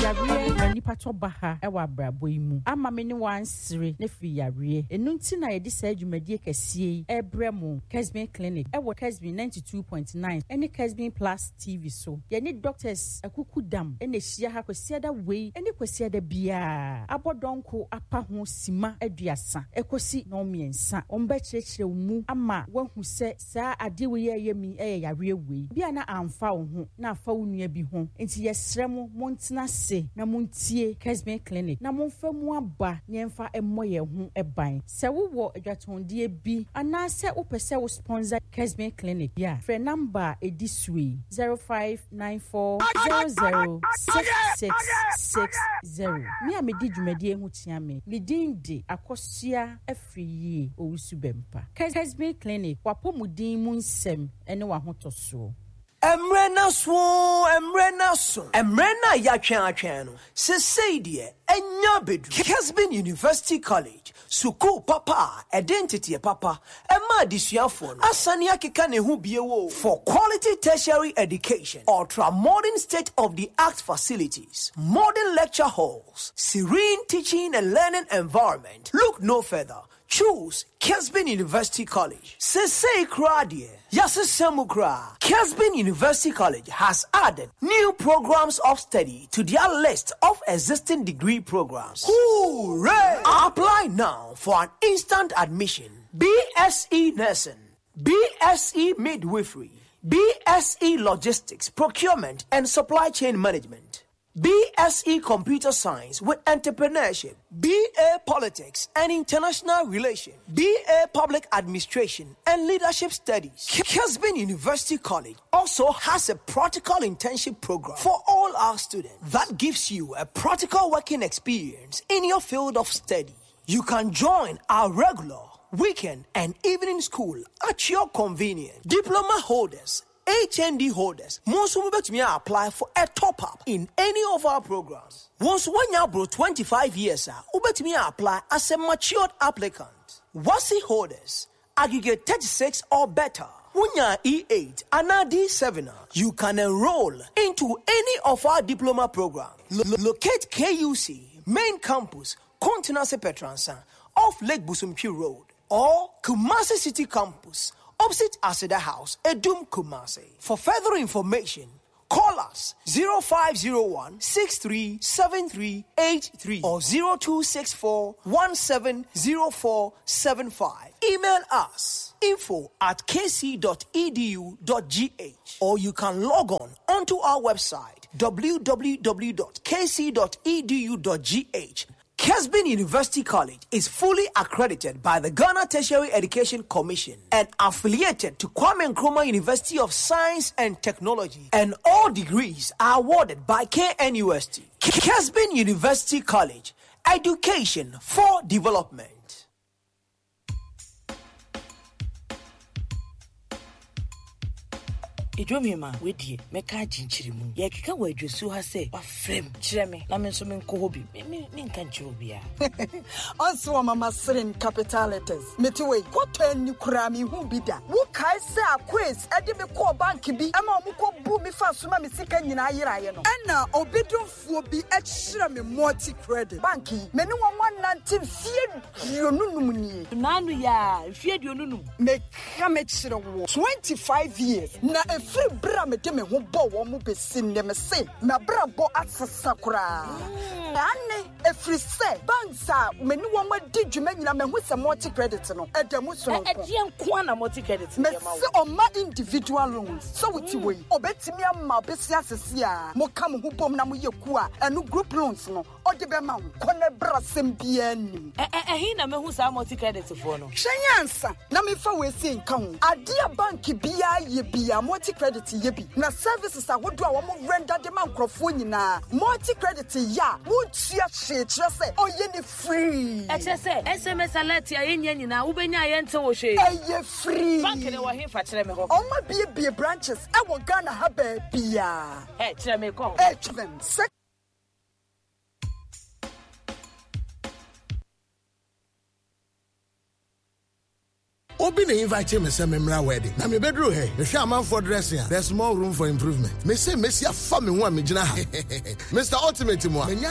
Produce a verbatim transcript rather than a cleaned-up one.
Yare mani pato baha ewa brabo imu. Ama meni wansire ne fi yare. Enu nti na yedi sa dwumadie kese ebremo Kesbin Clinic. Ewa Kesbin ninety-two point nine. Ene Kesbin Plus T V so. Yeni doctors akuku dam. Ene hia ha kwesi ada wei. Ene kwesi ada bia. Abodonko apa ho sima aduasa. Ekosi no miensa. Omba chechire mu ama wahu se sa ade we ye mi eye yare wei. Bia na amfa wo ho na afa wo nua bi ho. Enti yesre mo montena se na montie Kesbin Clinic. Na monfa mu aba nyemfa emmo ye ho eban. Se wo wo adwatondie bi ana se wo pese wo sponsor Kesbin Clinic. Ya. Free number edisui zero five nine four zero zero six six six zero. Me a me di dwumadie ho tia me. Me din de akosua afriye owusu bempa. Kesbin Clinic wapomudin mu nsem ene wa hotoso. Emrena so, emrena so, emrena ya twen atwen no. Se sei de enya bedu. Kesbin University College, suku papa, identity papa, ema disuafo no. Asani akeka ne hu biewo for quality tertiary education, ultra modern state of the art facilities, modern lecture halls, serene teaching and learning environment. Look no further. Choose Kesbin University College. Sesei Kradie. Yasesemu Kra. Kesbin University College has added new programs of study to their list of existing degree programs. Hooray! Apply now for an instant admission. B S e Nursing, B S e Midwifery, B S e Logistics, Procurement and Supply Chain Management, B S e Computer Science with Entrepreneurship, B A Politics and International Relations, B A Public Administration and Leadership Studies. Kesbin University College also has a practical internship program for all our students that gives you a practical working experience in your field of study. You can join our regular, weekend and evening school at your convenience. Diploma holders, H N D holders, most of me apply for a top-up in any of our programs. Once one year bro twenty-five years, me apply as a matured applicant. Wasi holders, aggregate thirty-six or better. Wunya E eight and D seven, you can enroll into any of our diploma programs. Lo- locate K U C, main campus, Continental Petransa, off Lake Busumpi Road, or Kumasi City Campus, opposite Aseda House, Edum Kumasi. For further information, call us zero five zero one six three seven three eight three or zero two six four one seven zero four seven five. Email us info at k c dot e d u dot g h or you can log on onto our website w w w dot k c dot e d u dot g h. Kesbin University College is fully accredited by the Ghana Tertiary Education Commission and affiliated to Kwame Nkrumah University of Science and Technology, and all degrees are awarded by K N U S T. Kesbin University College, education for development. Ejomima wedi meka jinchirimu ya kika wadwesu ha se wa frem kire me na me nso me nko hobi me me nka nchiro bia onso mama srin capital letters metiwe kwota ni kura mi hu bida wo kai se akwes ade me ko bank bi ama mo ko bu mi fa so ma me sika nyina ayiraye no ana obedonfuo bi a kire me multi credit banki me ni won one ninety fie dionunum ni nanu ya fie dionunum me ka me kire wo twenty-five years na free bra me de me ho bo wo mo besin dem se na bra bo asesa kura ane efri se bansa me ni wo ma di dwuma nyina me ho se multi credit no edamu so no e de enko na multi credit me se o ma individual loans so witi we obetimi amma obesi asese a mo ka mo ho bom na mo yeku a enu group loans no o de be ma ko na bra sem bia ni eh eh hi na me hu sa multi credit fo no hwenyansa na me fa we se nka ho ade bank bia ye bia multi credit ye bi na services awodo a wo mo render de man krofo nyina multi credit ya wo tia she kire se oye ni free e kire se S M S alert ya yenya nyina wo benya ye nte wo hwe eye free bank ne wo he fa kire me ho o ma bie bie branches e wo Ghana ha ba bia eh kire me ko eh kire se obi na invite me say memra wedding na me bedru he me hwe amanfo dressing there's more room for improvement me say me sia fa me ho a me gina ha Mister Ultimate mo